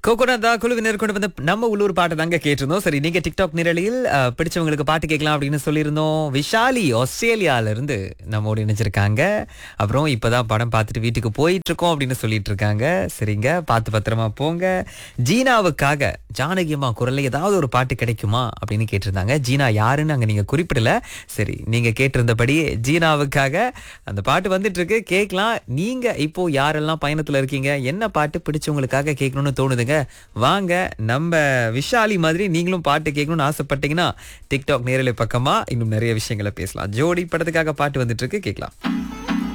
கோகோனதா குழுவினர் கொண்டு வந்த நம்ம உள்ளூர் பாட்டு தாங்க கேட்டிருந்தோம். சரி, நீங்க டிக்டாக் நிரலில் பிடிச்சவங்களுக்கு பாட்டு கேட்கலாம் அப்படின்னு சொல்லியிருந்தோம். விஷாலி ஆஸ்திரேலியால இருந்து நம்மோடு இணைஞ்சிருக்காங்க. அப்புறம் இப்பதான் படம் பார்த்துட்டு வீட்டுக்கு போயிட்டு இருக்கோம் அப்படின்னு சொல்லிட்டு இருக்காங்க. சரிங்க, பார்த்து பத்திரமா போங்க. ஜீனாவுக்காக ஜானகி அம்மா குரல்ல ஏதாவது ஒரு பாட்டு கிடைக்குமா அப்படின்னு கேட்டிருந்தாங்க. ஜீனா யாருன்னு அங்க நீங்க குறிப்பிடல. சரி, நீங்க கேட்டிருந்தபடி ஜீனாவுக்காக அந்த பாட்டு வந்துட்டு இருக்கு, கேட்கலாம். நீங்க இப்போ யாரெல்லாம் பயணத்துல இருக்கீங்க, என்ன பாட்டு பிடிச்சவங்களுக்காக கேட்கணும்னு தோணுதுங்க, வாங்க நம்ம விஷாலி மாதிரி நீங்களும் பாட்டு கேட்கணும்னு ஆசைப்பட்டீங்கன்னா டிக்டாக் நேரலை பக்கமா இன்னும் நிறைய விஷயங்களை பேசலாம். ஜோடி படத்துக்காக பாட்டு வந்துட்டு இருக்கு, கேட்கலாம்.